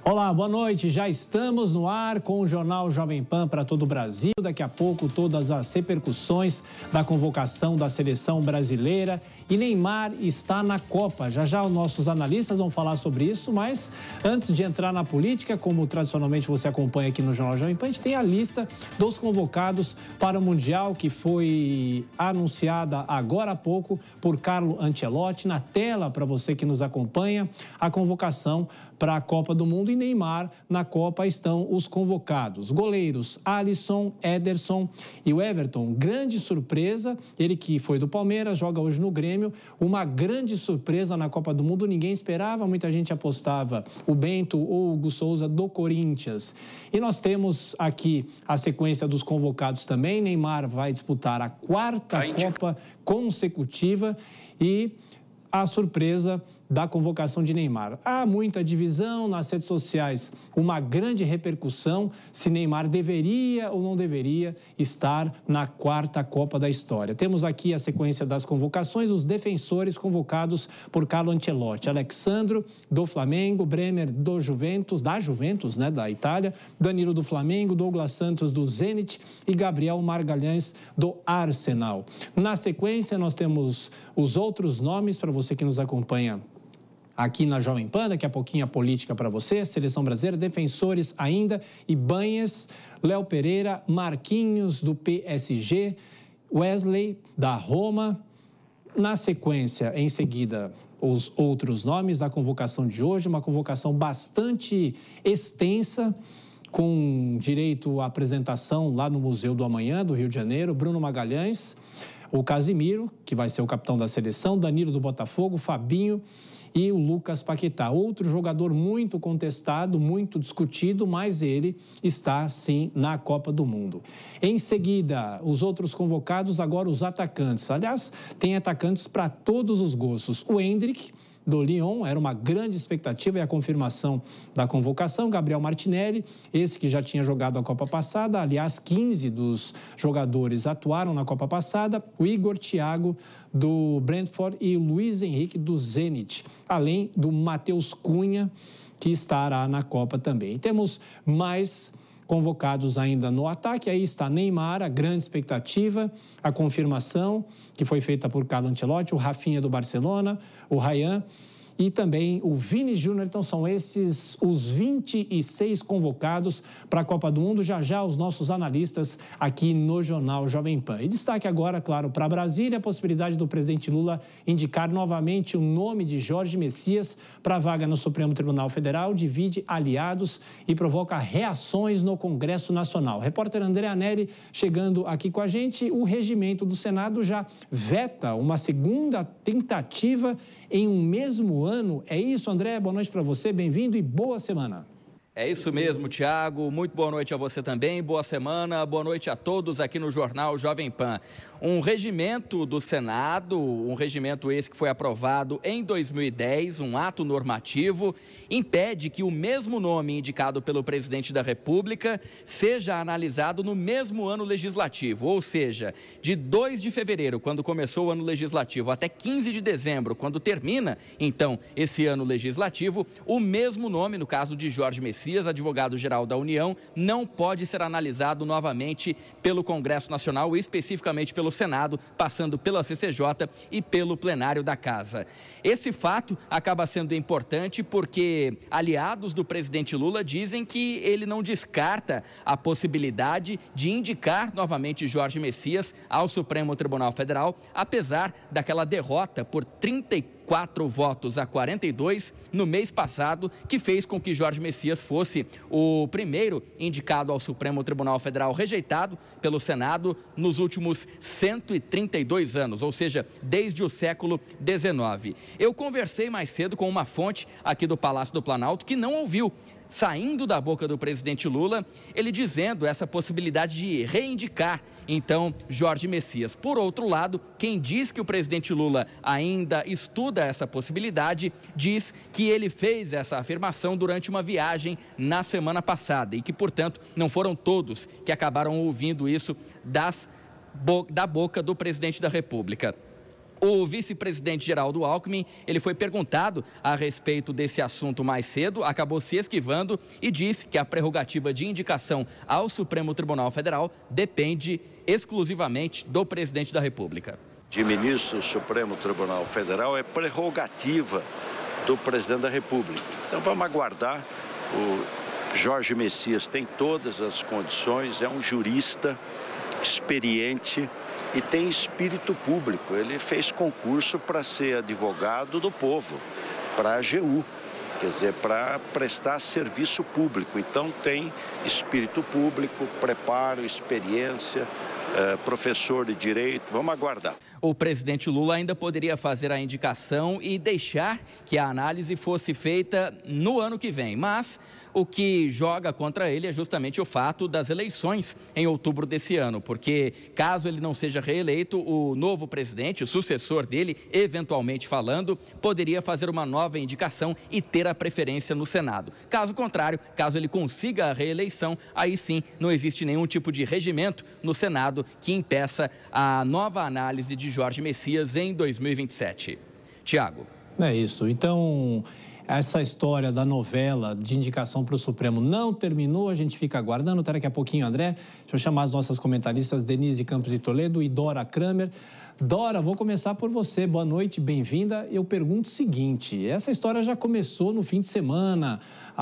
Olá, boa noite. Já estamos no ar com o Jornal Jovem Pan para todo o Brasil. Daqui a pouco, todas as repercussões da convocação da seleção brasileira. E Neymar está na Copa. Já já os nossos analistas vão falar sobre isso, mas antes de entrar na política, como tradicionalmente você acompanha aqui no Jornal Jovem Pan, a gente tem a lista dos convocados para o Mundial, que foi anunciada agora há pouco por Carlo Ancelotti. Na tela, para você que nos acompanha, a convocação para a Copa do Mundo. E Neymar, na Copa, estão os convocados. Goleiros, Alisson, Ederson e o Everton. Grande surpresa, ele que foi do Palmeiras, joga hoje no Grêmio. Uma grande surpresa na Copa do Mundo, ninguém esperava, muita gente apostava o Bento ou o Hugo Souza do Corinthians. E nós temos aqui a sequência dos convocados também. Neymar vai disputar a quarta Copa consecutiva e a surpresa da convocação de Neymar. Há muita divisão nas redes sociais, uma grande repercussão se Neymar deveria ou não deveria estar na quarta Copa da história. Temos aqui a sequência das convocações, os defensores convocados por Carlo Ancelotti: Alexandro, do Flamengo; Bremer, da Juventus, da Itália; Danilo, do Flamengo; Douglas Santos, do Zenit e Gabriel Magalhães, do Arsenal. Na sequência, nós temos os outros nomes para você que nos acompanha aqui na Jovem Pan. Daqui a pouquinho a política para você, seleção brasileira, defensores ainda: Ibanhas, Léo Pereira, Marquinhos, do PSG, Wesley, da Roma. Na sequência, em seguida, os outros nomes da convocação de hoje, uma convocação bastante extensa, com direito à apresentação lá no Museu do Amanhã, do Rio de Janeiro: Bruno Magalhães, o Casimiro, que vai ser o capitão da seleção, Danilo, do Botafogo, Fabinho e o Lucas Paquetá. Outro jogador muito contestado, muito discutido, mas ele está, sim, na Copa do Mundo. Em seguida, os outros convocados, agora os atacantes. Aliás, tem atacantes para todos os gostos. O Endrick, do Lyon, era uma grande expectativa e a confirmação da convocação. Gabriel Martinelli, esse que já tinha jogado a Copa passada, aliás, 15 dos jogadores atuaram na Copa passada. O Igor Thiago, do Brentford, e o Luiz Henrique, do Zenit, além do Matheus Cunha, que estará na Copa também. Temos mais convocados ainda no ataque. Aí está Neymar, a grande expectativa, a confirmação que foi feita por Carlo Ancelotti, o Rafinha, do Barcelona, o Ryan e também o Vini Júnior. Então são esses os 26 convocados para a Copa do Mundo. Já já os nossos analistas aqui no Jornal Jovem Pan. E destaque agora, claro, para Brasília, a possibilidade do presidente Lula indicar novamente o nome de Jorge Messias para a vaga no Supremo Tribunal Federal, divide aliados e provoca reações no Congresso Nacional. Repórter André Anelli chegando aqui com a gente. O regimento do Senado já veta uma segunda tentativa em um mesmo ano. É isso, André? Boa noite para você, bem-vindo e boa semana. É isso mesmo, Tiago. Muito boa noite a você também, boa semana, boa noite a todos aqui no Jornal Jovem Pan. Um regimento do Senado, um regimento esse que foi aprovado em 2010, um ato normativo, impede que o mesmo nome indicado pelo presidente da República seja analisado no mesmo ano legislativo, ou seja, de 2 de fevereiro, quando começou o ano legislativo, até 15 de dezembro, quando termina, então, esse ano legislativo, o mesmo nome, no caso de Jorge Messias, advogado-geral da União, não pode ser analisado novamente pelo Congresso Nacional, especificamente pelo Senado, passando pela CCJ e pelo plenário da Casa. Esse fato acaba sendo importante porque aliados do presidente Lula dizem que ele não descarta a possibilidade de indicar novamente Jorge Messias ao Supremo Tribunal Federal, apesar daquela derrota por 34 votos a 42 no mês passado, que fez com que Jorge Messias fosse o primeiro indicado ao Supremo Tribunal Federal rejeitado pelo Senado nos últimos 132 anos, ou seja, desde o século XIX. Eu conversei mais cedo com uma fonte aqui do Palácio do Planalto que não ouviu, saindo da boca do presidente Lula, ele dizendo essa possibilidade de reivindicar, então, Jorge Messias. Por outro lado, quem diz que o presidente Lula ainda estuda essa possibilidade, diz que ele fez essa afirmação durante uma viagem na semana passada e que, portanto, não foram todos que acabaram ouvindo isso da boca do presidente da República. O vice-presidente Geraldo Alckmin, ele foi perguntado a respeito desse assunto mais cedo, acabou se esquivando e disse que a prerrogativa de indicação ao Supremo Tribunal Federal depende exclusivamente do presidente da República. De ministro do Supremo Tribunal Federal é prerrogativa do presidente da República. Então vamos aguardar. O Jorge Messias tem todas as condições, é um jurista experiente e tem espírito público. Ele fez concurso para ser advogado do povo, para a AGU, quer dizer, para prestar serviço público. Então tem espírito público, preparo, experiência, professor de direito. Vamos aguardar. O presidente Lula ainda poderia fazer a indicação e deixar que a análise fosse feita no ano que vem, mas o que joga contra ele é justamente o fato das eleições em outubro desse ano, porque caso ele não seja reeleito, o novo presidente, o sucessor dele, eventualmente falando, poderia fazer uma nova indicação e ter a preferência no Senado. Caso contrário, caso ele consiga a reeleição, aí sim não existe nenhum tipo de regimento no Senado que impeça a nova análise de Jorge Messias em 2027. Tiago. É isso. Então, essa história da novela de indicação para o Supremo não terminou, a gente fica aguardando. Até daqui a pouquinho, André. Deixa eu chamar as nossas comentaristas Denise Campos de Toledo e Dora Kramer. Dora, vou começar por você. Boa noite, bem-vinda. Eu pergunto o seguinte, essa história já começou no fim de semana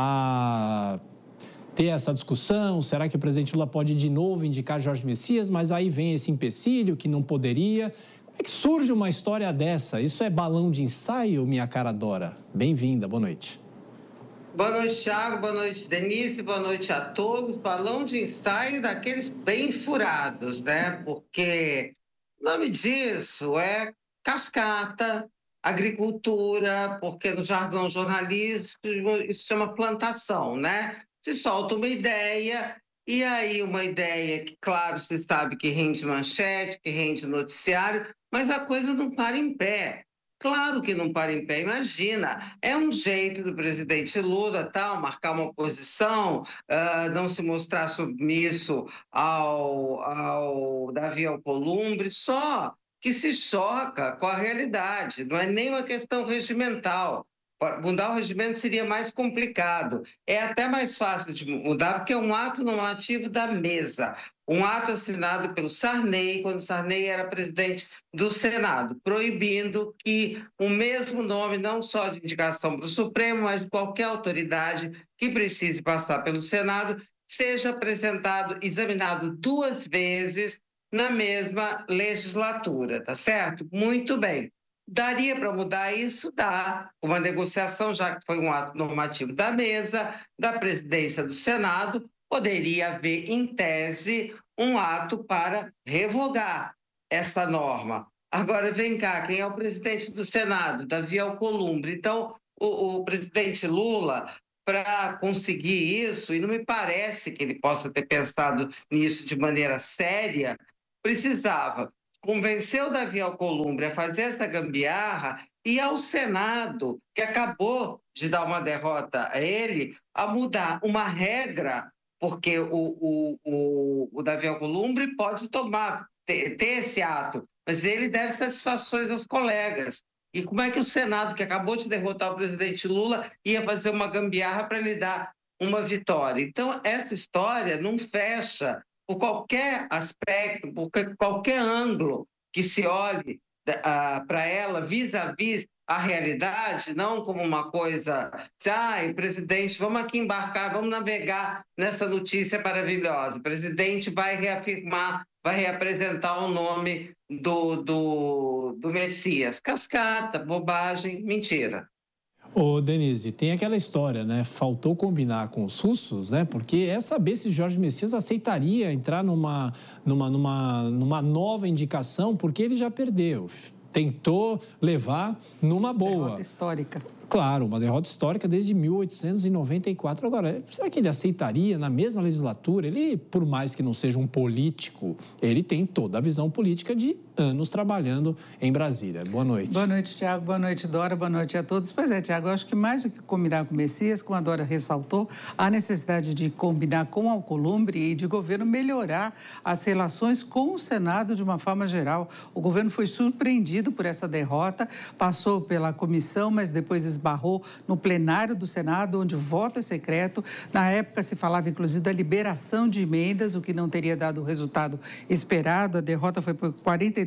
a ter essa discussão, será que o presidente Lula pode de novo indicar Jorge Messias, mas aí vem esse empecilho que não poderia. Como é que surge uma história dessa? Isso é balão de ensaio, minha cara Dora? Bem-vinda, boa noite. Boa noite, Thiago, boa noite, Denise, boa noite a todos. Balão de ensaio daqueles bem furados, né? Porque o nome disso é cascata, agricultura, porque no jargão jornalístico isso chama plantação, né? Se solta uma ideia, e aí uma ideia que, claro, se sabe que rende manchete, que rende noticiário, mas a coisa não para em pé. Claro que não para em pé, imagina. É um jeito do presidente Lula, tal, marcar uma posição, não se mostrar submisso ao Davi Alcolumbre, só que se choca com a realidade. Não é nem uma questão regimental. Mudar o regimento seria mais complicado. É até mais fácil de mudar, porque é um ato normativo da mesa. Um ato assinado pelo Sarney, quando Sarney era presidente do Senado, proibindo que o mesmo nome, não só de indicação para o Supremo, mas de qualquer autoridade que precise passar pelo Senado, seja apresentado, examinado 2 vezes na mesma legislatura, tá certo? Muito bem. Daria para mudar isso? Dá. Uma negociação, já que foi um ato normativo da mesa, da presidência do Senado, poderia haver, em tese, um ato para revogar essa norma. Agora, vem cá, quem é o presidente do Senado? Davi Alcolumbre. Então, o presidente Lula, para conseguir isso, e não me parece que ele possa ter pensado nisso de maneira séria, precisava convencer o Davi Alcolumbre a fazer essa gambiarra e ao Senado, que acabou de dar uma derrota a ele, a mudar uma regra, porque o Davi Alcolumbre pode ter esse ato, mas ele deve satisfações aos colegas. E como é que o Senado, que acabou de derrotar o presidente Lula, ia fazer uma gambiarra para lhe dar uma vitória? Então, essa história não fecha por qualquer aspecto, por qualquer ângulo que se olhe para ela vis-à-vis a realidade, não como uma coisa, presidente, vamos aqui embarcar, vamos navegar nessa notícia maravilhosa. O presidente vai reafirmar, vai reapresentar o nome do Messias. Cascata, bobagem, mentira. Ô, Denise, tem aquela história, né? Faltou combinar com os russos, né? Porque é saber se Jorge Messias aceitaria entrar numa nova indicação, porque ele já perdeu. Tentou levar numa boa. Derrota histórica. Claro, uma derrota histórica desde 1894. Agora, será que ele aceitaria na mesma legislatura? Ele, por mais que não seja um político, ele tem toda a visão política de anos trabalhando em Brasília. Boa noite. Boa noite, Tiago. Boa noite, Dora. Boa noite a todos. Pois é, Tiago, eu acho que mais do que combinar com o Messias, como a Dora ressaltou, a necessidade de combinar com o Alcolumbre e de governo melhorar as relações com o Senado de uma forma geral. O governo foi surpreendido por essa derrota, passou pela comissão, mas depois esbarrou no plenário do Senado, onde o voto é secreto. Na época se falava, inclusive, da liberação de emendas, o que não teria dado o resultado esperado. A derrota foi por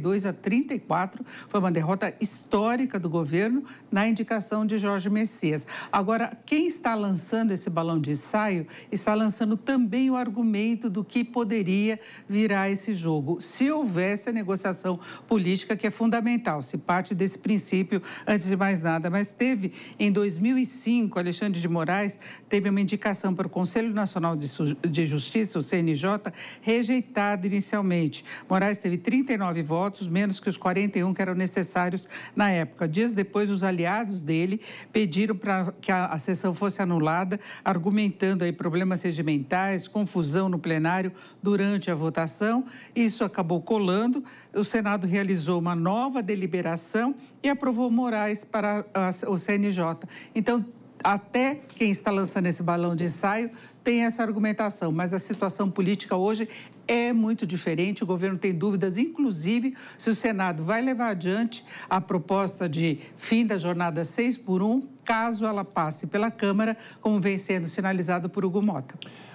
42-34, foi uma derrota histórica do governo na indicação de Jorge Messias. Agora, quem está lançando esse balão de ensaio está lançando também o argumento do que poderia virar esse jogo, se houvesse a negociação política, que é fundamental, se parte desse princípio antes de mais nada. Mas teve, em 2005, Alexandre de Moraes teve uma indicação para o Conselho Nacional de Justiça, o CNJ, rejeitada inicialmente. Moraes teve 39 votos, menos que os 41 que eram necessários na época. Dias depois, os aliados dele pediram para que a sessão fosse anulada, argumentando aí problemas regimentais, confusão no plenário durante a votação. Isso acabou colando. O Senado realizou uma nova deliberação e aprovou Moraes para o CNJ. Então, até quem está lançando esse balão de ensaio tem essa argumentação, mas a situação política hoje é muito diferente. O governo tem dúvidas, inclusive, se o Senado vai levar adiante a proposta de fim da jornada 6x1, caso ela passe pela Câmara, como vem sendo sinalizado por Hugo Mota.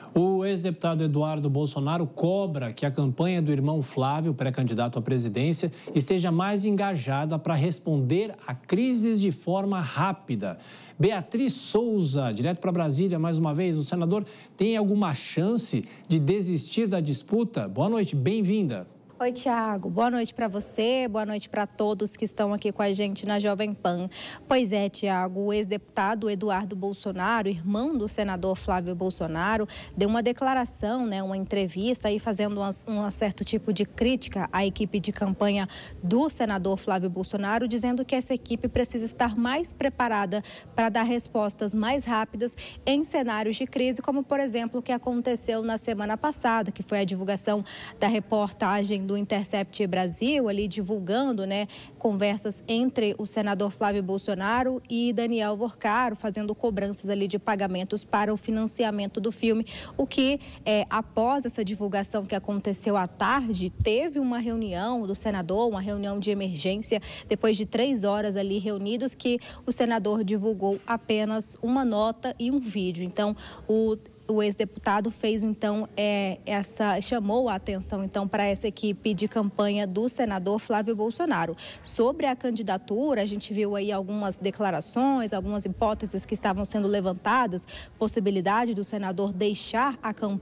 O ex-deputado Eduardo Bolsonaro cobra que a campanha do irmão Flávio, pré-candidato à presidência, esteja mais engajada para responder a crises de forma rápida. Beatriz Souza, direto para Brasília, mais uma vez. O senador tem alguma chance de desistir da disputa? Boa noite, bem-vinda. Oi, Tiago. Boa noite para você, boa noite para todos que estão aqui com a gente na Jovem Pan. Pois é, Tiago, o ex-deputado Eduardo Bolsonaro, irmão do senador Flávio Bolsonaro, deu uma declaração, uma entrevista aí fazendo um certo tipo de crítica à equipe de campanha do senador Flávio Bolsonaro, dizendo que essa equipe precisa estar mais preparada para dar respostas mais rápidas em cenários de crise, como, por exemplo, o que aconteceu na semana passada, que foi a divulgação da reportagem do Intercept Brasil, ali divulgando, conversas entre o senador Flávio Bolsonaro e Daniel Vorcaro, fazendo cobranças ali de pagamentos para o financiamento do filme, o que, após essa divulgação que aconteceu à tarde, teve uma reunião do senador, uma reunião de emergência, depois de 3 horas ali reunidos, que o senador divulgou apenas uma nota e um vídeo. Então, o ex-deputado fez, então, chamou a atenção, então, para essa equipe de campanha do senador Flávio Bolsonaro. Sobre a candidatura, a gente viu aí algumas declarações, algumas hipóteses que estavam sendo levantadas, possibilidade do senador deixar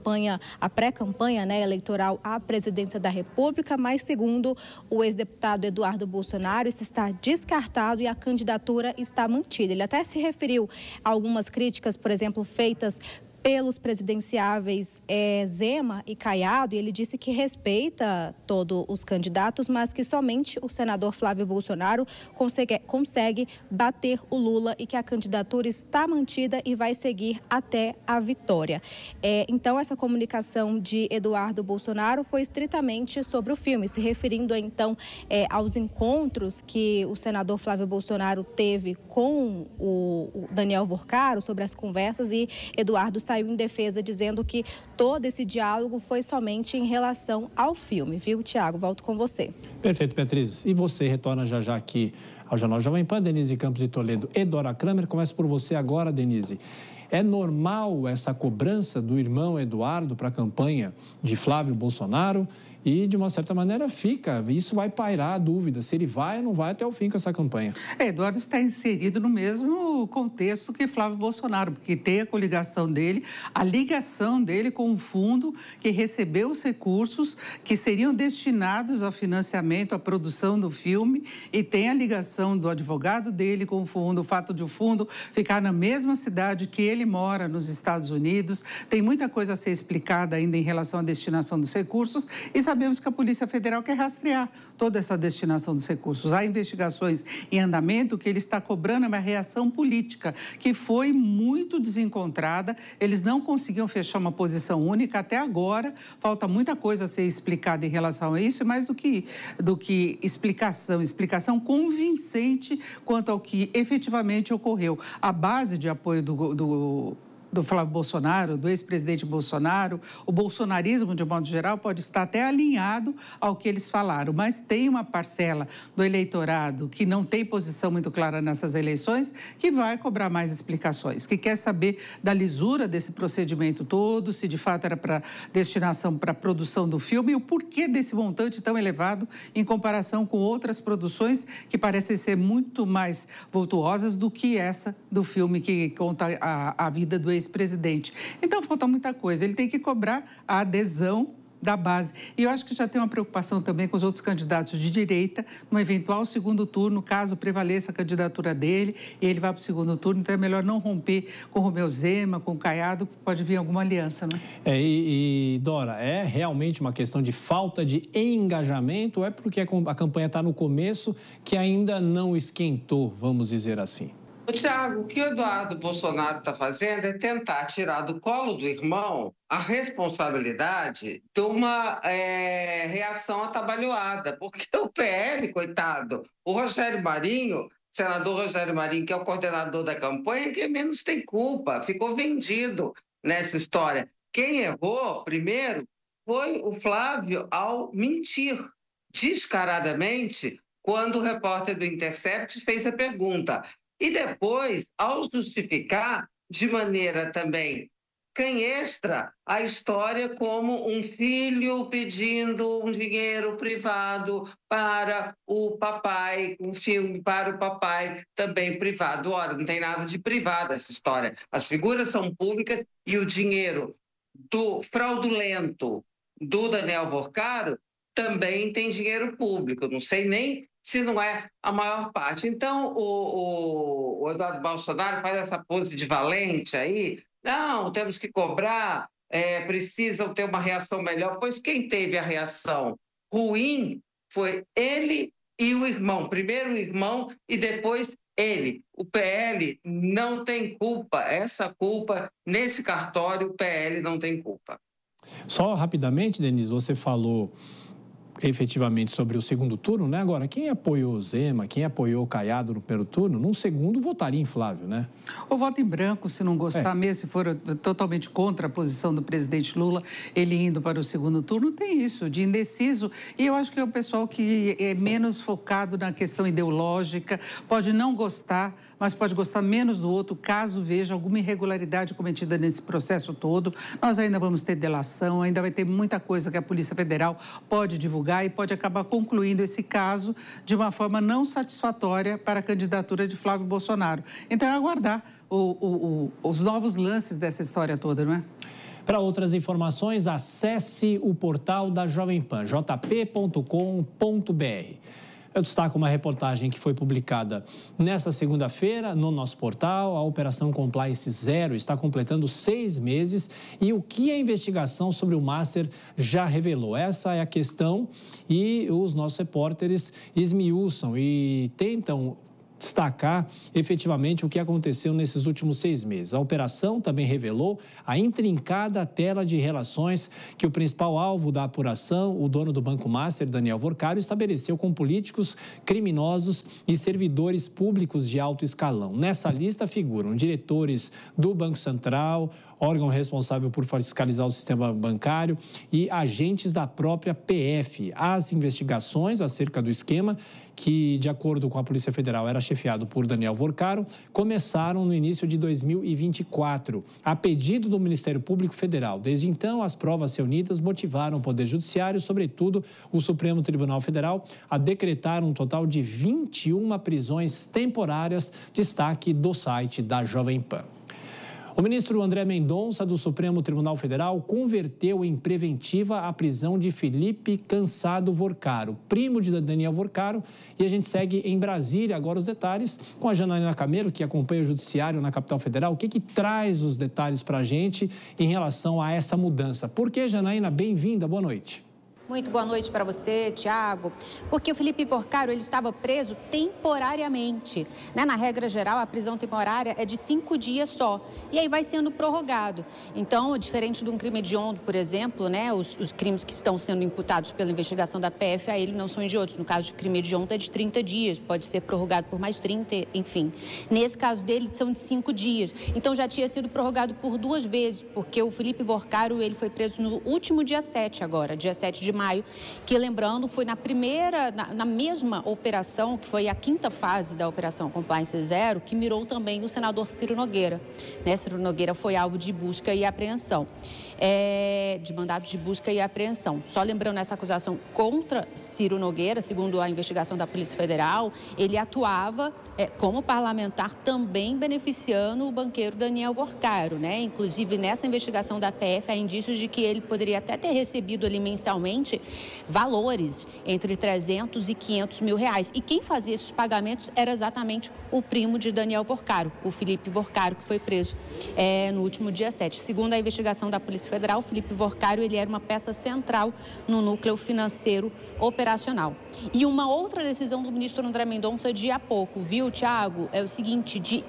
a pré-campanha, eleitoral à presidência da República, mas, segundo o ex-deputado Eduardo Bolsonaro, isso está descartado e a candidatura está mantida. Ele até se referiu a algumas críticas, por exemplo, feitas pelos presidenciáveis Zema e Caiado, e ele disse que respeita todos os candidatos, mas que somente o senador Flávio Bolsonaro consegue bater o Lula e que a candidatura está mantida e vai seguir até a vitória. Então, essa comunicação de Eduardo Bolsonaro foi estritamente sobre o filme, se referindo, então, aos encontros que o senador Flávio Bolsonaro teve com o Daniel Vorcaro, sobre as conversas, e Eduardo saiu em defesa dizendo que todo esse diálogo foi somente em relação ao filme, viu, Tiago? Volto com você. Perfeito, Beatriz. E você retorna já aqui ao Jornal Jovem Pan, Denise Campos de Toledo e Dora Kramer. Começo por você agora, Denise. É normal essa cobrança do irmão Eduardo para a campanha de Flávio Bolsonaro? E, de uma certa maneira, isso vai pairar a dúvida se ele vai ou não vai até o fim com essa campanha. Eduardo está inserido no mesmo contexto que Flávio Bolsonaro, porque tem a coligação dele, a ligação dele com o fundo que recebeu os recursos que seriam destinados ao financiamento, à produção do filme, e tem a ligação do advogado dele com o fundo, o fato de o fundo ficar na mesma cidade que ele ele mora nos Estados Unidos, tem muita coisa a ser explicada ainda em relação à destinação dos recursos e sabemos que a Polícia Federal quer rastrear toda essa destinação dos recursos. Há investigações em andamento que ele está cobrando uma reação política, que foi muito desencontrada, eles não conseguiam fechar uma posição única até agora, falta muita coisa a ser explicada em relação a isso, e mais do que explicação convincente quanto ao que efetivamente ocorreu. A base de apoio do Flávio Bolsonaro, do ex-presidente Bolsonaro, o bolsonarismo, de modo geral, pode estar até alinhado ao que eles falaram, mas tem uma parcela do eleitorado que não tem posição muito clara nessas eleições, que vai cobrar mais explicações, que quer saber da lisura desse procedimento todo, se de fato era para destinação para a produção do filme e o porquê desse montante tão elevado em comparação com outras produções que parecem ser muito mais vultuosas do que essa do filme que conta a vida do ex-presidente. Então, falta muita coisa. Ele tem que cobrar a adesão da base. E eu acho que já tem uma preocupação também com os outros candidatos de direita, no eventual segundo turno, caso prevaleça a candidatura dele e ele vá para o segundo turno. Então, é melhor não romper com o Romeu Zema, com o Caiado, pode vir alguma aliança, né? Dora, é realmente uma questão de falta de engajamento ou é porque a campanha está no começo que ainda não esquentou, vamos dizer assim? Tiago, o que o Eduardo Bolsonaro está fazendo é tentar tirar do colo do irmão a responsabilidade de uma reação atabalhoada, porque o PL, coitado, o Rogério Marinho, senador Rogério Marinho, que é o coordenador da campanha, que menos tem culpa, ficou vendido nessa história. Quem errou primeiro foi o Flávio ao mentir descaradamente quando o repórter do Intercept fez a pergunta. E depois, ao justificar de maneira também canhestra a história como um filho pedindo um dinheiro privado para o papai, um filme para o papai também privado. Ora, não tem nada de privado essa história. As figuras são públicas e o dinheiro do fraudulento do Daniel Vorcaro também tem dinheiro público. Não sei nem se não é a maior parte. Então, o Eduardo Bolsonaro faz essa pose de valente aí. Não, temos que cobrar, precisam ter uma reação melhor. Pois quem teve a reação ruim foi ele e o irmão. Primeiro o irmão e depois ele. O PL não tem culpa. Essa culpa, nesse cartório, o PL não tem culpa. Só rapidamente, Denise, você falou efetivamente sobre o segundo turno, né? Agora, quem apoiou o Zema, quem apoiou o Caiado no primeiro turno, num segundo votaria em Flávio, né? Ou voto em branco, se não gostar mesmo, se for totalmente contra a posição do presidente Lula, ele indo para o segundo turno, tem isso, de indeciso. E eu acho que é o pessoal que é menos focado na questão ideológica, pode não gostar, mas pode gostar menos do outro, caso veja alguma irregularidade cometida nesse processo todo. Nós ainda vamos ter delação, ainda vai ter muita coisa que a Polícia Federal pode divulgar e pode acabar concluindo esse caso de uma forma não satisfatória para a candidatura de Flávio Bolsonaro. Então, é aguardar os novos lances dessa história toda, não é? Para outras informações, acesse o portal da Jovem Pan, jp.com.br. Eu destaco uma reportagem que foi publicada nesta segunda-feira no nosso portal. A Operação Compliance Zero está completando 6 meses e o que a investigação sobre o Master já revelou? Essa é a questão e os nossos repórteres esmiuçam e tentam destacar efetivamente o que aconteceu nesses últimos 6 meses. A operação também revelou a intrincada tela de relações que o principal alvo da apuração, o dono do Banco Master, Daniel Vorcaro, estabeleceu com políticos, criminosos e servidores públicos de alto escalão. Nessa lista figuram diretores do Banco Central, órgão responsável por fiscalizar o sistema bancário e agentes da própria PF. As investigações acerca do esquema, que, de acordo com a Polícia Federal, era chefiado por Daniel Vorcaro, começaram no início de 2024, a pedido do Ministério Público Federal. Desde então, as provas reunidas motivaram o Poder Judiciário, sobretudo o Supremo Tribunal Federal, a decretar um total de 21 prisões temporárias, destaque do site da Jovem Pan. O ministro André Mendonça, do Supremo Tribunal Federal, converteu em preventiva a prisão de Felipe Cansado Vorcaro, primo de Daniel Vorcaro. E a gente segue em Brasília agora os detalhes com a Janaína Camelo, que acompanha o judiciário na capital federal. O que traz os detalhes para a gente em relação a essa mudança? Por que, Janaína? Bem-vinda, boa noite. Muito boa noite para você, Tiago. Porque o Felipe Vorcaro, ele estava preso temporariamente. Na regra geral, a prisão temporária é de 5 dias só. E aí vai sendo prorrogado. Então, diferente de um crime hediondo, por exemplo, os crimes que estão sendo imputados pela investigação da PF, a ele não são hediondos. No caso de crime hediondo é de 30 dias, pode ser prorrogado por mais 30, enfim. Nesse caso dele, são de 5 dias. Então, já tinha sido prorrogado por 2 vezes, porque o Felipe Vorcaro, ele foi preso no último dia 7 agora, dia 7 de maio, que, lembrando, foi na mesma operação, que foi a 5ª fase da Operação Compliance Zero, que mirou também o senador Ciro Nogueira. Ciro Nogueira foi alvo de busca e apreensão. De mandado de busca e apreensão. Só lembrando essa acusação contra Ciro Nogueira, segundo a investigação da Polícia Federal, ele atuava como parlamentar também beneficiando o banqueiro Daniel Vorcaro, Inclusive, nessa investigação da PF, há indícios de que ele poderia até ter recebido ali mensalmente valores entre 300 e 500 mil reais. E quem fazia esses pagamentos era exatamente o primo de Daniel Vorcaro, o Felipe Vorcaro, que foi preso no último dia 7. Segundo a investigação da Polícia Federal, Felipe Vorcaro, ele era uma peça central no núcleo financeiro operacional. E uma outra decisão do ministro André Mendonça de há pouco, viu, Tiago, é o seguinte, de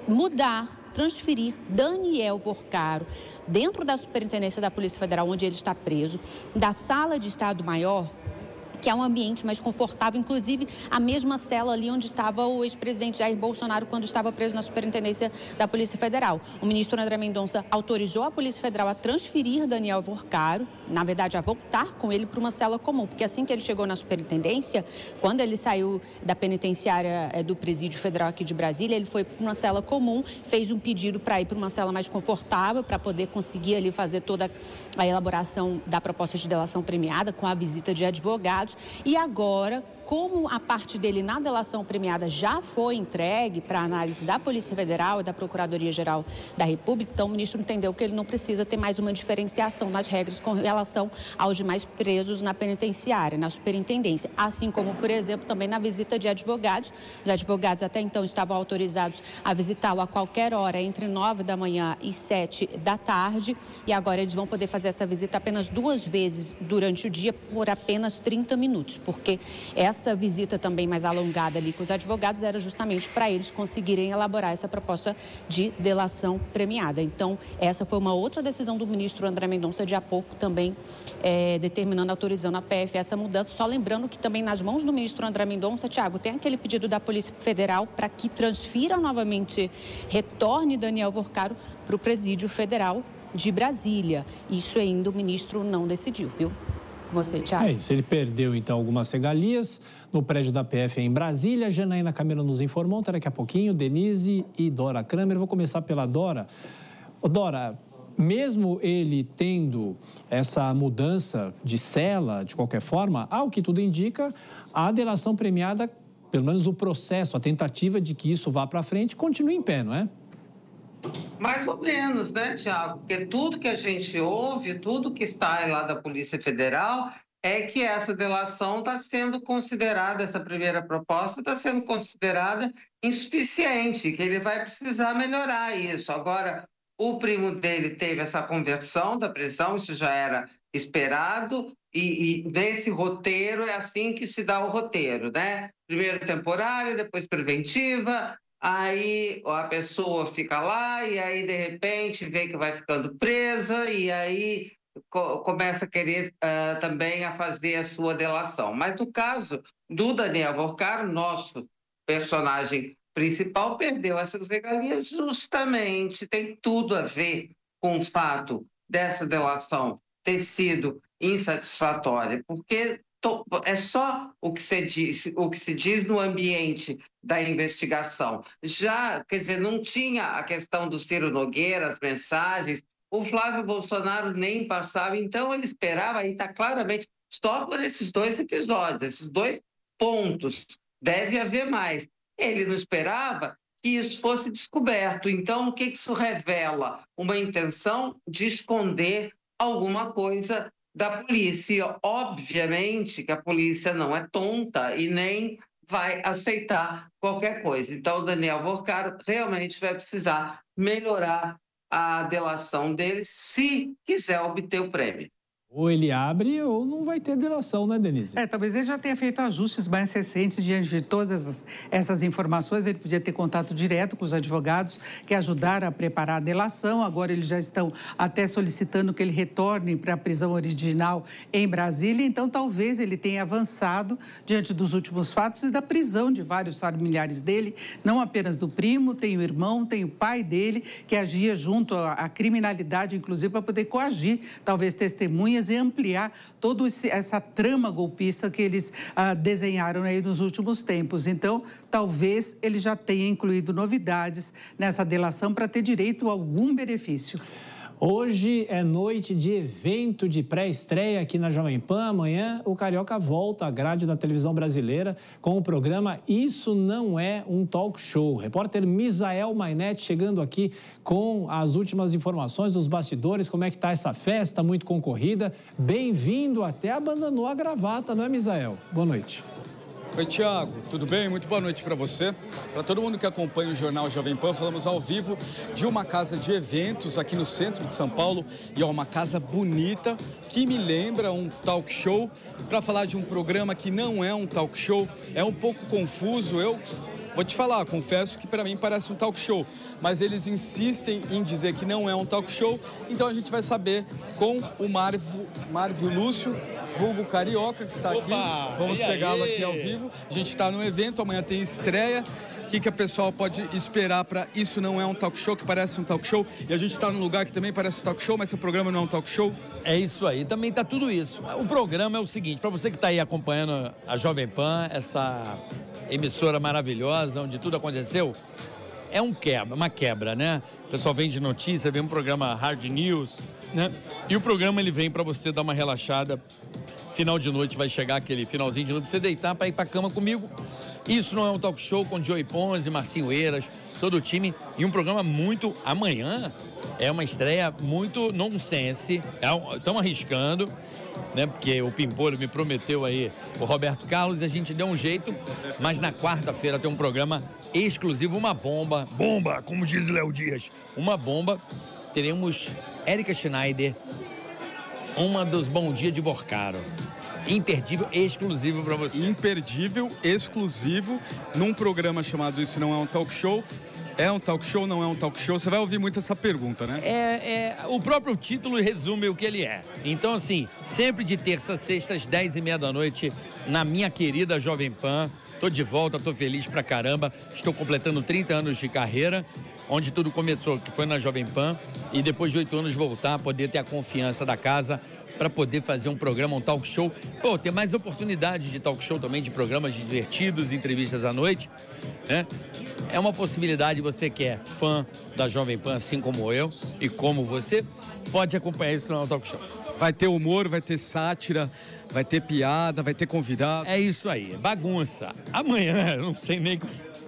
transferir Daniel Vorcaro dentro da Superintendência da Polícia Federal, onde ele está preso, da Sala de Estado-Maior, que é um ambiente mais confortável, inclusive a mesma cela ali onde estava o ex-presidente Jair Bolsonaro quando estava preso na Superintendência da Polícia Federal. O ministro André Mendonça autorizou a Polícia Federal a transferir Daniel Vorcaro, na verdade a voltar com ele para uma cela comum, porque assim que ele chegou na Superintendência, quando ele saiu da penitenciária do Presídio Federal aqui de Brasília, ele foi para uma cela comum, fez um pedido para ir para uma cela mais confortável, para poder conseguir ali fazer toda a elaboração da proposta de delação premiada com a visita de advogados. E agora, como a parte dele na delação premiada já foi entregue para análise da Polícia Federal e da Procuradoria-Geral da República, então o ministro entendeu que ele não precisa ter mais uma diferenciação nas regras com relação aos demais presos na penitenciária, na superintendência. Assim como, por exemplo, também na visita de advogados. Os advogados até então estavam autorizados a visitá-lo a qualquer hora, entre 9 da manhã e 7 da tarde. E agora eles vão poder fazer essa visita apenas 2 vezes durante o dia, por apenas 30 minutos, porque essa visita também mais alongada ali com os advogados era justamente para eles conseguirem elaborar essa proposta de delação premiada. Então, essa foi uma outra decisão do ministro André Mendonça de há pouco também, determinando, autorizando a PF essa mudança. Só lembrando que também nas mãos do ministro André Mendonça, Tiago, tem aquele pedido da Polícia Federal para que transfira novamente, retorne Daniel Vorcaro para o Presídio Federal de Brasília. Isso ainda o ministro não decidiu, viu? Você, Tiago. É isso, ele perdeu então algumas regalias no prédio da PF em Brasília. Janaína Camelo nos informou, daqui a pouquinho, Denise e Dora Kramer. Vou começar pela Dora. Dora, mesmo ele tendo essa mudança de cela, de qualquer forma, ao que tudo indica, a delação premiada, pelo menos o processo, a tentativa de que isso vá para frente, continua em pé, não é? Mais ou menos, Tiago? Porque tudo que a gente ouve, tudo que sai lá da Polícia Federal é que essa delação está sendo considerada, essa primeira proposta está sendo considerada insuficiente, que ele vai precisar melhorar isso. Agora, o primo dele teve essa conversão da prisão, isso já era esperado, e nesse roteiro é assim que se dá o roteiro, Primeiro temporária, depois preventiva. Aí a pessoa fica lá e aí, de repente, vê que vai ficando presa e aí começa a querer também a fazer a sua delação. Mas no caso do Daniel Vorcaro, nosso personagem principal, perdeu essas regalias justamente, tem tudo a ver com o fato dessa delação ter sido insatisfatória, porque é só o que se diz no ambiente da investigação. Já, quer dizer, não tinha a questão do Ciro Nogueira, as mensagens, o Flávio Bolsonaro nem passava, então ele esperava, aí está claramente, só por esses 2 episódios, esses 2 pontos, deve haver mais. Ele não esperava que isso fosse descoberto. Então, o que isso revela? Uma intenção de esconder alguma coisa da polícia. E, obviamente, que a polícia não é tonta e nem vai aceitar qualquer coisa. Então, o Daniel Vorcaro realmente vai precisar melhorar a delação dele se quiser obter o prêmio. Ou ele abre ou não vai ter delação, né, Denise? Talvez ele já tenha feito ajustes mais recentes diante de todas essas informações. Ele podia ter contato direto com os advogados que ajudaram a preparar a delação. Agora eles já estão até solicitando que ele retorne para a prisão original em Brasília. Então, talvez ele tenha avançado diante dos últimos fatos e da prisão de vários familiares dele, não apenas do primo, tem o irmão, tem o pai dele, que agia junto à criminalidade, inclusive, para poder coagir, talvez, testemunhas e ampliar toda essa trama golpista que eles desenharam aí nos últimos tempos. Então, talvez ele já tenha incluído novidades nessa delação para ter direito a algum benefício. Hoje é noite de evento de pré-estreia aqui na Jovem Pan. Amanhã o Carioca volta à grade da televisão brasileira com o programa Isso Não É um Talk Show. O repórter Misael Mainetti chegando aqui com as últimas informações dos bastidores. Como é que está essa festa muito concorrida? Bem-vindo, até abandonou a gravata, não é, Misael? Boa noite. Oi, Tiago, tudo bem? Muito boa noite para você. Para todo mundo que acompanha o Jornal Jovem Pan, falamos ao vivo de uma casa de eventos aqui no centro de São Paulo. E é uma casa bonita, que me lembra um talk show. Para falar de um programa que não é um talk show, é um pouco confuso. Eu vou te falar, confesso que para mim parece um talk show, mas eles insistem em dizer que não é um talk show, então a gente vai saber com o Marvio Lúcio, vulgo Carioca, que está aqui. Vamos pegá-lo aqui ao vivo. A gente está no evento, amanhã tem estreia. O que a pessoa pode esperar para Isso Não É um Talk Show, que parece um talk show, e a gente está num lugar que também parece um talk show, mas seu programa não é um talk show? É isso aí, também tá tudo isso. O programa é o seguinte, para você que está aí acompanhando a Jovem Pan, essa emissora maravilhosa, onde tudo aconteceu, é uma quebra, né? O pessoal vem de notícia, vem um programa Hard News, né? E o programa ele vem para você dar uma relaxada. Final de noite vai chegar aquele finalzinho de noite pra você deitar para ir para cama comigo. Isso Não É um Talk Show com Joey Ponzi, Marcinho Eiras, todo o time. E um programa muito... Amanhã é uma estreia muito nonsense. Estamos arriscando, né? Porque o Pimpolho me prometeu aí o Roberto Carlos e a gente deu um jeito. Mas na quarta-feira tem um programa exclusivo, uma bomba. Bomba, como diz o Léo Dias. Uma bomba. Teremos Érica Schneider, uma dos Bom Dia de Vorcaro. Imperdível, exclusivo para você. Imperdível, exclusivo, num programa chamado Isso Não É um Talk Show. É um talk show, não é um talk show? Você vai ouvir muito essa pergunta, né? O próprio título resume o que ele é. Então, assim, sempre de terça a sexta, às 10h30 da noite, na minha querida Jovem Pan. Tô de volta, tô feliz pra caramba. Estou completando 30 anos de carreira, onde tudo começou, que foi na Jovem Pan. E depois de 8 anos voltar, poder ter a confiança da casa para poder fazer um programa, um talk show. Pô, ter mais oportunidades de talk show também, de programas divertidos, entrevistas à noite, né? É uma possibilidade, você que é fã da Jovem Pan, assim como eu e como você, pode acompanhar isso no talk show. Vai ter humor, vai ter sátira, vai ter piada, vai ter convidado. É isso aí, bagunça. Amanhã, eu não sei nem...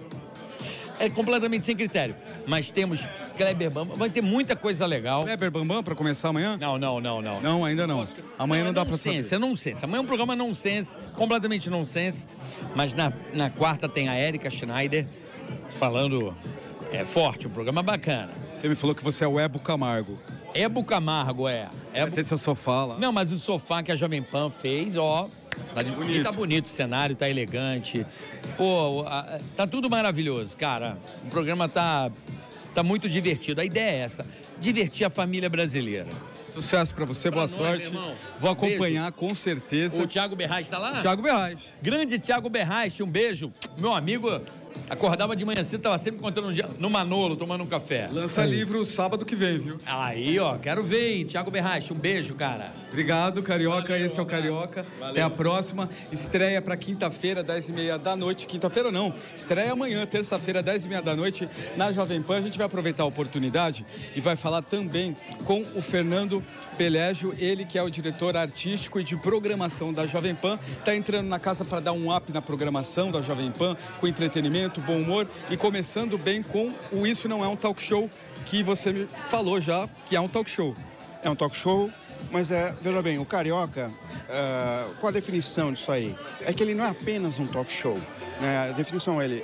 É completamente sem critério. Mas temos Kleber Bambam, vai ter muita coisa legal. Kleber Bambam para começar amanhã? Não. Não, ainda não. Amanhã não dá para saber. É nonsense. Amanhã é um programa nonsense, completamente nonsense. Mas na quarta tem a Érica Schneider falando forte, um programa bacana. Você me falou que você é o Hebo Camargo. Hebo Camargo, Vai ter seu sofá lá. Não, mas o sofá que a Jovem Pan fez, bonito. Tá bonito o cenário, tá elegante. Pô, tá tudo maravilhoso, cara. O programa tá muito divertido. A ideia é essa, divertir a família brasileira. Sucesso pra você, boa sorte. Vou acompanhar, com certeza. O Thiago Berrais tá lá? Thiago Berrais. Grande Thiago Berrais, um beijo. Meu amigo... Acordava de manhã cedo, tava sempre contando um dia no Manolo, tomando um café. Lança livro sábado que vem, viu? Aí, ó, quero ver, hein? Thiago Berrache, um beijo, cara. Obrigado, Carioca. Valeu, esse é o Carioca. Valeu. Até a próxima. Estreia pra quinta-feira, 10h30 da noite. Quinta-feira não, estreia amanhã, terça-feira, 10h30 da noite, na Jovem Pan. A gente vai aproveitar a oportunidade e vai falar também com o Fernando Pelégio, ele que é o diretor artístico e de programação da Jovem Pan. Tá entrando na casa para dar um up na programação da Jovem Pan, com entretenimento, muito bom humor e começando bem com o Isso Não É um Talk Show, que você me falou já que é um talk show. É um talk show, mas veja bem, o Carioca, qual a definição disso aí? É que ele não é apenas um talk show, né? A definição, ele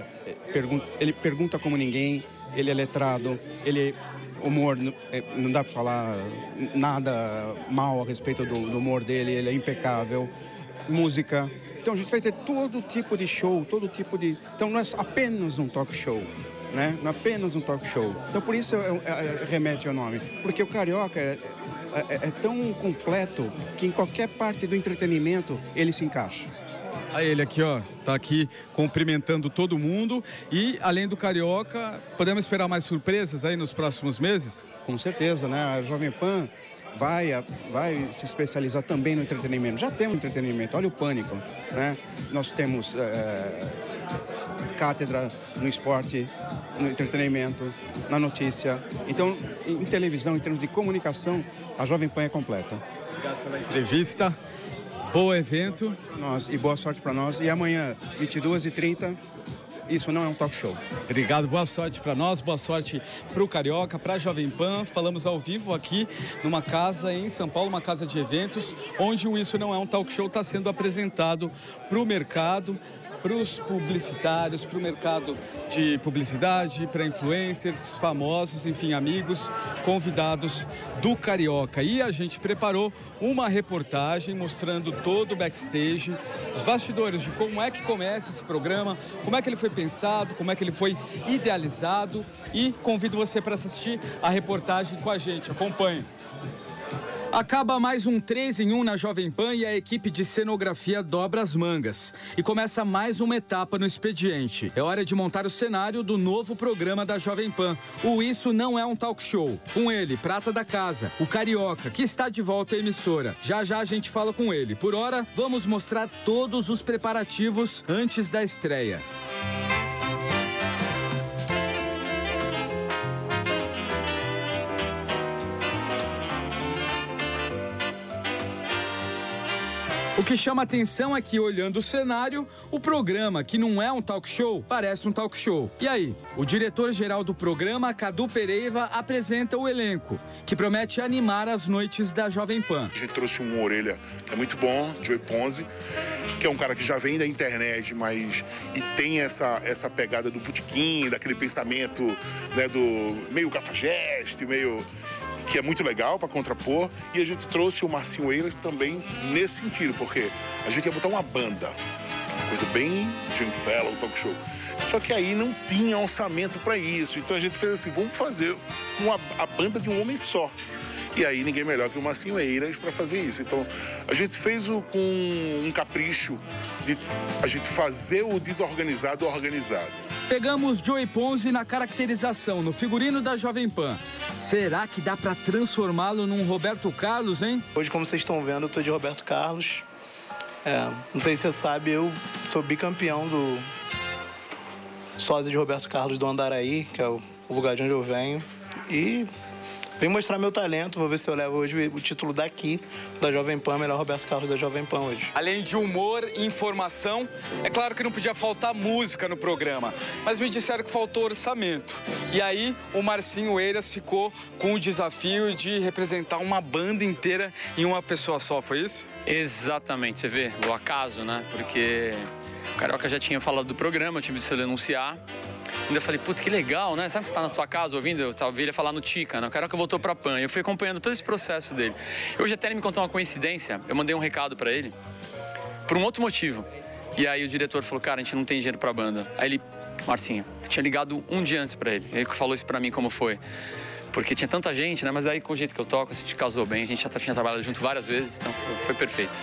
pergunta como ninguém, ele é letrado, humor, não dá para falar nada mal a respeito do humor dele, ele é impecável, música. Então a gente vai ter todo tipo de show, todo tipo de... Então não é apenas um talk show, né? Não é apenas um talk show. Então por isso remete ao nome, porque o Carioca é tão completo que em qualquer parte do entretenimento ele se encaixa. Aí ele aqui, ó, tá aqui cumprimentando todo mundo. E, além do Carioca, podemos esperar mais surpresas aí nos próximos meses? Com certeza, né? A Jovem Pan vai se especializar também no entretenimento. Já temos entretenimento, olha o Pânico, né? Nós temos cátedra no esporte, no entretenimento, na notícia. Então, em televisão, em termos de comunicação, a Jovem Pan é completa. Obrigado pela entrevista. Bom evento. E boa sorte para nós. E amanhã, 22h30, Isso Não É um Talk Show. Obrigado, boa sorte para nós, boa sorte para o Carioca, para a Jovem Pan. Falamos ao vivo aqui numa casa em São Paulo, uma casa de eventos, onde o Isso Não É um Talk Show está sendo apresentado para o mercado, para os publicitários, para o mercado de publicidade, para influencers, famosos, enfim, amigos, convidados do Carioca. E a gente preparou uma reportagem mostrando todo o backstage, os bastidores de como é que começa esse programa, como é que ele foi pensado, como é que ele foi idealizado. E convido você para assistir a reportagem com a gente. Acompanhe. Acaba mais um 3 em 1 na Jovem Pan e a equipe de cenografia dobra as mangas. E começa mais uma etapa no expediente. É hora de montar o cenário do novo programa da Jovem Pan. O Isso Não É um Talk Show. Com ele, prata da casa, o Carioca, que está de volta à emissora. Já já a gente fala com ele. Por hora, vamos mostrar todos os preparativos antes da estreia. O que chama a atenção é que, olhando o cenário, o programa, que não é um talk show, parece um talk show. E aí, o diretor-geral do programa, Cadu Pereiva, apresenta o elenco, que promete animar as noites da Jovem Pan. A gente trouxe um orelha que é muito bom, Joey Ponzi, que é um cara que já vem da internet, mas e tem essa pegada do botequim, daquele pensamento, né, do meio cafajeste, meio... que é muito legal para contrapor, e a gente trouxe o Marcinho Eiras também nesse sentido, porque a gente ia botar uma banda, uma coisa bem Jim Fallon, talk show. Só que aí não tinha orçamento para isso, então a gente fez assim, vamos fazer a banda de um homem só. E aí ninguém melhor que o Marcinho Eiras para fazer isso. Então a gente fez com um capricho de a gente fazer o desorganizado organizado. Pegamos Joey Ponzi na caracterização, no figurino da Jovem Pan. Será que dá para transformá-lo num Roberto Carlos, hein? Hoje, como vocês estão vendo, eu tô de Roberto Carlos. Não sei se você sabe, eu sou bicampeão do sósia de Roberto Carlos do Andaraí, que é o lugar de onde eu venho. E vim mostrar meu talento, vou ver se eu levo hoje o título daqui, da Jovem Pan, melhor Roberto Carlos da Jovem Pan hoje. Além de humor e informação, é claro que não podia faltar música no programa, mas me disseram que faltou orçamento. E aí, o Marcinho Eiras ficou com o desafio de representar uma banda inteira em uma pessoa só, foi isso? Exatamente, você vê o acaso, né? Porque o Carioca já tinha falado do programa, eu tive de se anunciar. Ainda falei, putz, que legal, né? Sabe que você tá na sua casa ouvindo? Eu ouvi ele falar no Tica, né? O Carioca voltou pra Pan. Eu fui acompanhando todo esse processo dele. Hoje até ele me contou uma coincidência. Eu mandei um recado pra ele por um outro motivo. E aí o diretor falou, cara, a gente não tem dinheiro pra banda. Aí ele, Marcinho, eu tinha ligado um dia antes pra ele. Ele falou isso pra mim como foi. Porque tinha tanta gente, né? Mas aí com o jeito que eu toco, a gente casou bem. A gente já tinha trabalhado junto várias vezes, então foi perfeito.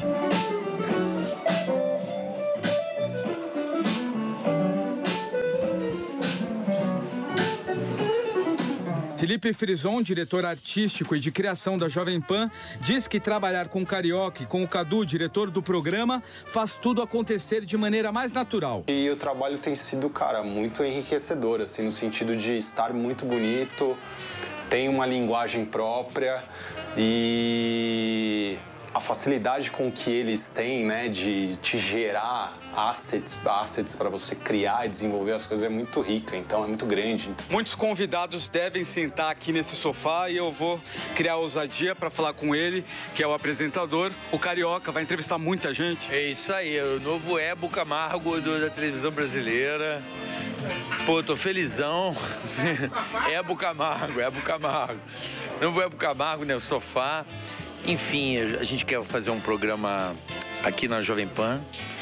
Felipe Frison, diretor artístico e de criação da Jovem Pan, diz que trabalhar com o Carioca e com o Cadu, diretor do programa, faz tudo acontecer de maneira mais natural. E o trabalho tem sido, cara, muito enriquecedor, assim, no sentido de estar muito bonito, tem uma linguagem própria e a facilidade com que eles têm, né, de te gerar assets para você criar e desenvolver as coisas é muito rica, então é muito grande. Muitos convidados devem sentar aqui nesse sofá e eu vou criar ousadia para falar com ele, que é o apresentador, o Carioca, vai entrevistar muita gente. É isso aí, o novo Hebo Camargo da televisão brasileira. Pô, tô felizão. Hebo Camargo. Novo Hebo Camargo, né, o sofá. Enfim, a gente quer fazer um programa aqui na Jovem Pan,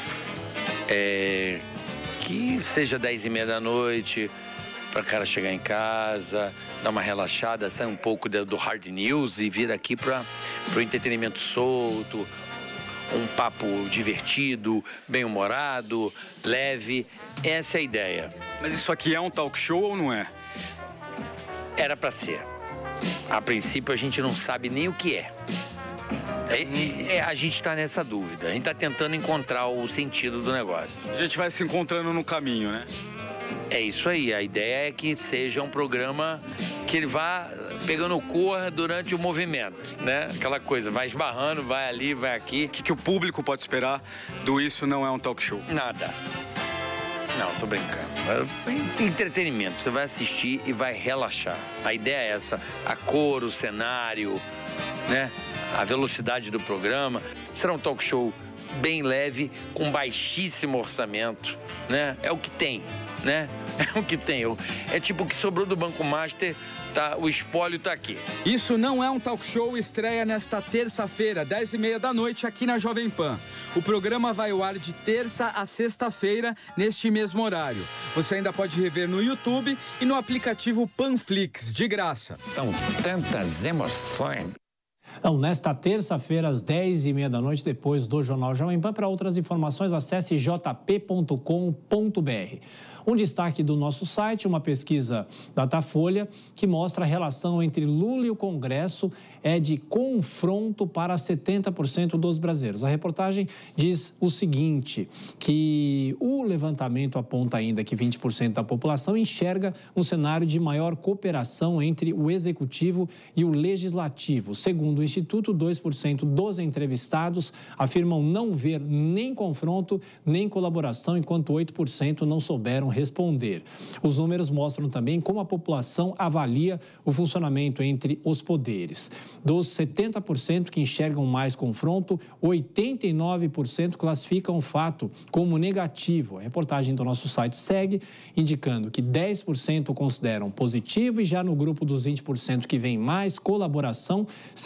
que seja 10h30 da noite, para o cara chegar em casa, dar uma relaxada, sair um pouco do hard news e vir aqui para o entretenimento solto, um papo divertido, bem-humorado, leve. Essa é a ideia. Mas isso aqui é um talk show ou não é? Era para ser. A princípio, a gente não sabe nem o que é. A gente está nessa dúvida. A gente está tentando encontrar o sentido do negócio. A gente vai se encontrando no caminho, né? É isso aí. A ideia é que seja um programa que ele vá pegando cor durante o movimento, né? Aquela coisa, vai esbarrando, vai ali, vai aqui. O que o público pode esperar do Isso Não É um Talk Show? Nada. Não, tô brincando. Entretenimento. Você vai assistir e vai relaxar. A ideia é essa. A cor, o cenário, né? A velocidade do programa. Será um talk show bem leve, com baixíssimo orçamento, né? É o que tem, né? É o que tem. É tipo o que sobrou do Banco Master, tá? O espólio tá aqui. Isso Não É um Talk Show estreia nesta terça-feira, 10h30 da noite, aqui na Jovem Pan. O programa vai ao ar de terça a sexta-feira, neste mesmo horário. Você ainda pode rever no YouTube e no aplicativo Panflix, de graça. São tantas emoções. Então, nesta terça-feira, às 10h30 da noite, depois do Jornal Jovem Pan. Para outras informações, acesse jp.com.br. Um destaque do nosso site, uma pesquisa Datafolha, que mostra a relação entre Lula e o Congresso é de confronto para 70% dos brasileiros. A reportagem diz o seguinte, que o levantamento aponta ainda que 20% da população enxerga um cenário de maior cooperação entre o Executivo e o Legislativo. Segundo o Instituto, 2% dos entrevistados afirmam não ver nem confronto, nem colaboração, enquanto 8% não souberam responder. Os números mostram também como a população avalia o funcionamento entre os poderes. Dos 70% que enxergam mais confronto, 89% classificam o fato como negativo. A reportagem do nosso site segue indicando que 10% consideram positivo e já no grupo dos 20% que vem mais colaboração,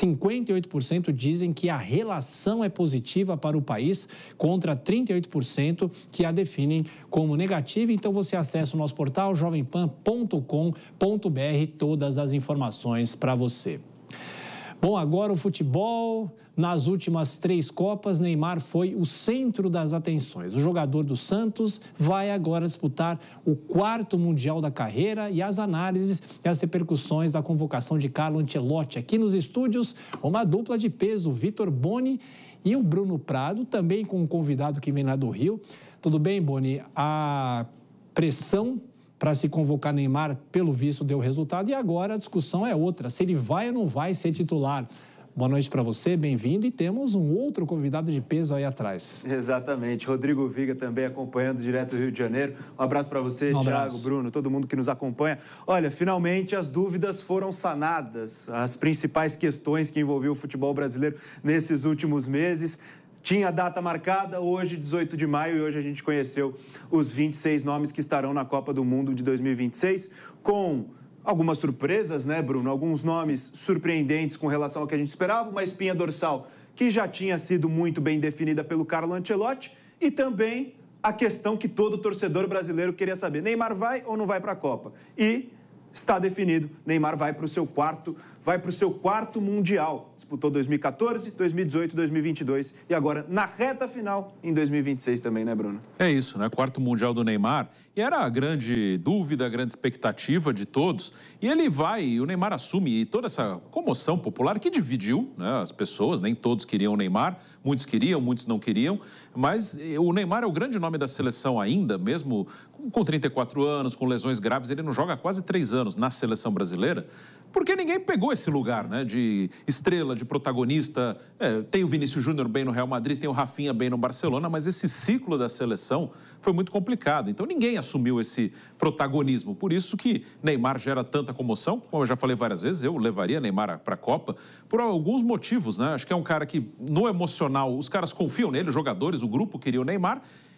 58% dizem que a relação é positiva para o país, contra 38% que a definem como negativa. Então você acessa o nosso portal jovempan.com.br, todas as informações para você. Bom, agora o futebol. Nas últimas 3 Copas, Neymar foi o centro das atenções. O jogador do Santos vai agora disputar o 4º Mundial da carreira e as análises e as repercussões da convocação de Carlo Ancelotti. Aqui nos estúdios, uma dupla de peso, Vitor Boni e o Bruno Prado, também com um convidado que vem lá do Rio. Tudo bem, Boni? A pressão para se convocar Neymar, pelo visto, deu resultado e agora a discussão é outra, se ele vai ou não vai ser titular. Boa noite para você, bem-vindo. E temos um outro convidado de peso aí atrás. Exatamente. Rodrigo Viga também acompanhando direto do Rio de Janeiro. Um abraço para você, Thiago, Bruno, todo mundo que nos acompanha. Olha, finalmente as dúvidas foram sanadas. As principais questões que envolviam o futebol brasileiro nesses últimos meses. Tinha a data marcada, hoje, 18 de maio, e hoje a gente conheceu os 26 nomes que estarão na Copa do Mundo de 2026, com algumas surpresas, né, Bruno? Alguns nomes surpreendentes com relação ao que a gente esperava, uma espinha dorsal que já tinha sido muito bem definida pelo Carlo Ancelotti e também a questão que todo torcedor brasileiro queria saber. Neymar vai ou não vai para a Copa? E está definido, Neymar vai para o seu quarto Mundial. Disputou 2014, 2018, 2022 e agora na reta final em 2026 também, né, Bruno? É isso, né? 4º Mundial do Neymar. E era a grande dúvida, a grande expectativa de todos. E ele vai, e o Neymar assume toda essa comoção popular que dividiu, né, as pessoas. Nem todos queriam o Neymar, muitos queriam, muitos não queriam. Mas o Neymar é o grande nome da seleção ainda, mesmo com 34 anos, com lesões graves. Ele não joga há quase 3 anos na seleção brasileira. porque ninguém pegou esse lugar, né, de estrela, de protagonista. Tem o Vinícius Júnior bem no Real Madrid, tem o Rafinha bem no Barcelona, mas esse ciclo da seleção foi muito complicado. Então ninguém assumiu esse protagonismo. Por isso que Neymar gera tanta comoção. Como eu já falei várias vezes, eu levaria Neymar para a Copa por alguns motivos, né? Acho que é um cara que, no emocional, os caras confiam nele, os jogadores, o grupo queria o Neymar,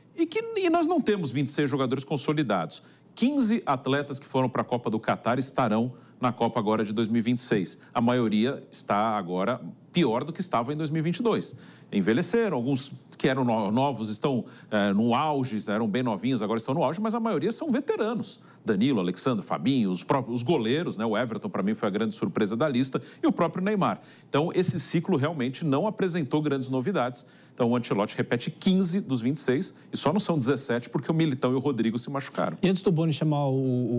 e nós não temos 26 jogadores consolidados. 15 atletas que foram para a Copa do Catar estarão na Copa agora de 2026. A maioria está agora pior do que estava em 2022. Envelheceram, alguns que eram novos estão no auge, eram bem novinhos, agora estão no auge, mas a maioria são veteranos. Danilo, Alexandre, Fabinho, os goleiros, né? O Everton, para mim, foi a grande surpresa da lista, e o próprio Neymar. Então, esse ciclo realmente não apresentou grandes novidades. Então, o Ancelotti repete 15 dos 26, e só não são 17 porque o Militão e o Rodrigo se machucaram. E antes do Boni chamar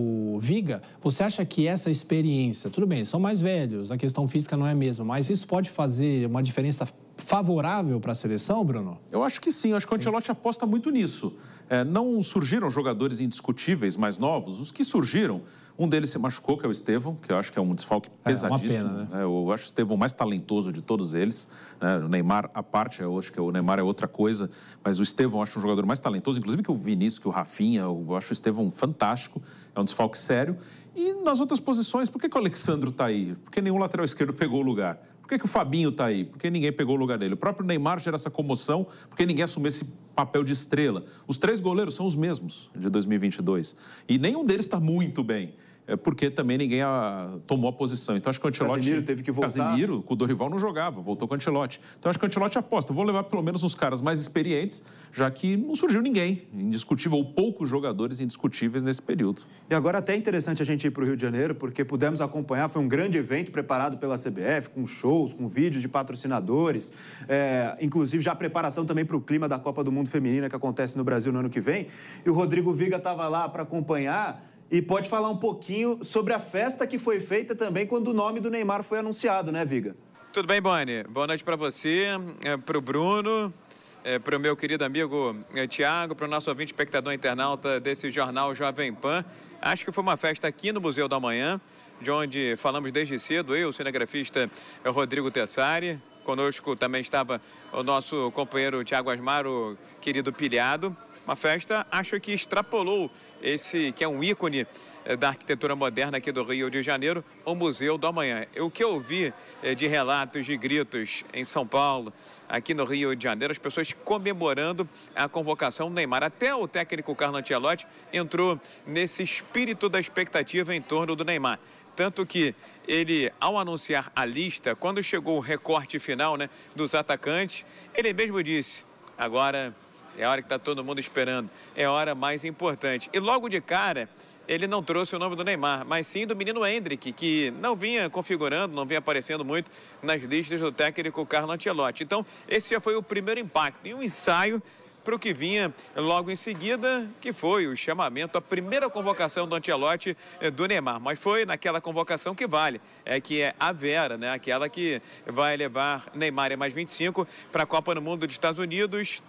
o Viga, você acha que essa experiência, tudo bem, são mais velhos, a questão física não é a mesma, mas isso pode fazer uma diferença favorável para a seleção, Bruno? Eu acho que sim, eu acho que o Ancelotti aposta muito nisso. Não surgiram jogadores indiscutíveis mais novos, os que surgiram, um deles se machucou, que é o Estevão, que eu acho que é um desfalque pesadíssimo. Uma pena, né? Eu acho o Estevão mais talentoso de todos eles. O Neymar, à parte, eu acho que o Neymar é outra coisa, mas o Estevão eu acho um jogador mais talentoso, inclusive que o Vinícius, que o Rafinha, eu acho o Estevão fantástico, é um desfalque sério. E nas outras posições, por que o Alexandro está aí? Porque nenhum lateral esquerdo pegou o lugar. Por que o Fabinho está aí? Porque ninguém pegou o lugar dele. O próprio Neymar gera essa comoção porque ninguém assumiu esse papel de estrela. Os 3 goleiros são os mesmos de 2022. E nenhum deles está muito bem. Porque também ninguém tomou a posição. Então, acho que o Ancelotti... Casemiro teve que voltar. Casemiro, com o Dorival não jogava, voltou com o Ancelotti. Então, acho que o Ancelotti aposta. Vou levar pelo menos uns caras mais experientes, já que não surgiu ninguém indiscutível, ou poucos jogadores indiscutíveis nesse período. E agora até é interessante a gente ir para o Rio de Janeiro, porque pudemos acompanhar, foi um grande evento preparado pela CBF, com shows, com vídeos de patrocinadores, inclusive já a preparação também para o clima da Copa do Mundo Feminina que acontece no Brasil no ano que vem. E o Rodrigo Viga estava lá para acompanhar. E pode falar um pouquinho sobre a festa que foi feita também quando o nome do Neymar foi anunciado, né, Viga? Tudo bem, Boni? Boa noite para você, para o Bruno, para o meu querido amigo Thiago, para o nosso ouvinte espectador internauta desse jornal Jovem Pan. Acho que foi uma festa aqui no Museu da Manhã, de onde falamos desde cedo, eu, o cinegrafista Rodrigo Tessari. Conosco também estava o nosso companheiro Thiago Asmar, o querido Pilhado. Uma festa, acho que extrapolou esse que é um ícone da arquitetura moderna aqui do Rio de Janeiro, o Museu do Amanhã. O que eu vi de relatos, de gritos em São Paulo, aqui no Rio de Janeiro, as pessoas comemorando a convocação do Neymar. Até o técnico Carlo Ancelotti entrou nesse espírito da expectativa em torno do Neymar. Tanto que ele, ao anunciar a lista, quando chegou o recorte final, né, dos atacantes, ele mesmo disse, agora... é a hora que está todo mundo esperando. É a hora mais importante. E logo de cara, ele não trouxe o nome do Neymar, mas sim do menino Endrick, que não vinha configurando, não vinha aparecendo muito nas listas do técnico Carlo Ancelotti. Então, esse já foi o primeiro impacto. E um ensaio para o que vinha logo em seguida, que foi o chamamento, a primeira convocação do Ancelotti do Neymar. Mas foi naquela convocação que vale, que é a Vera, né? Aquela que vai levar Neymar e mais 25 para a Copa do Mundo dos Estados Unidos,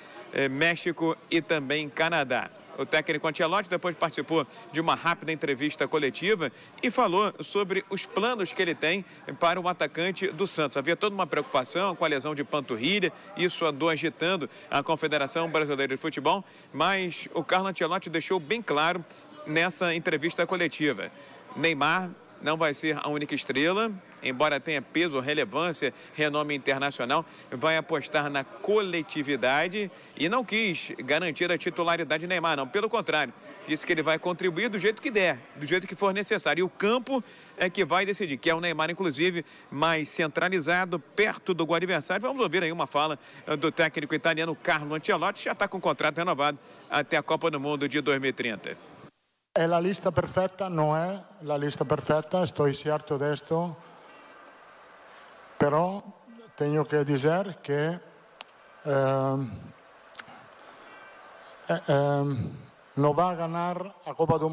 México e também Canadá. O técnico Ancelotti depois participou de uma rápida entrevista coletiva e falou sobre os planos que ele tem para o atacante do Santos. Havia toda uma preocupação com a lesão de panturrilha, isso andou agitando a Confederação Brasileira de Futebol, mas o Carlo Ancelotti deixou bem claro nessa entrevista coletiva. Neymar não vai ser a única estrela, embora tenha peso, relevância, renome internacional, vai apostar na coletividade e não quis garantir a titularidade de Neymar, não. Pelo contrário, disse que ele vai contribuir do jeito que der, do jeito que for necessário. E o campo é que vai decidir, que é o Neymar, inclusive, mais centralizado, perto do adversário. Vamos ouvir aí uma fala do técnico italiano Carlo Ancelotti, já está com o contrato renovado até a Copa do Mundo de 2030. È la lista perfetta? Non è la lista perfetta, sto certo di questo, però tengo che dire che non va a ganar a Copa do Mundo.